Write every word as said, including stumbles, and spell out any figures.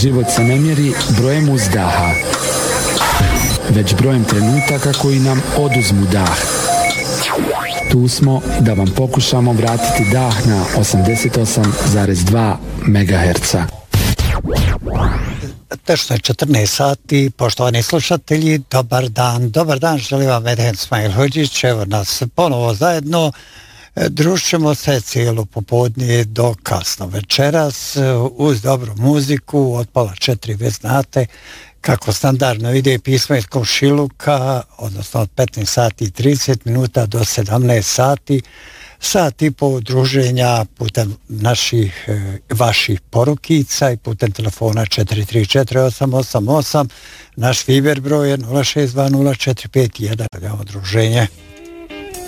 Život se ne mjeri brojem uzdaha, već brojem trenutaka koji nam oduzmu dah. Tu smo da vam pokušamo vratiti dah na osamdeset osam zarez dva megaherca. Tečno je četrnaest sati, poštovani slušatelji, dobar dan, dobar dan, želim vam Medhen Smajlhođić, evo nas ponovo zajedno, družimo se cijelo popodnije do kasno večeras, uz dobru muziku, od pola četiri već znate, kako standardno ide pismo iz komšiluka, odnosno od petnaest sati i trideset minuta do sedamnaest sati, sat i po druženja putem naših, vaših porukica i putem telefona četiri tri četiri osam osam osam, naš Viber broj je nula šest dva nula četiri pet jedan, druženje.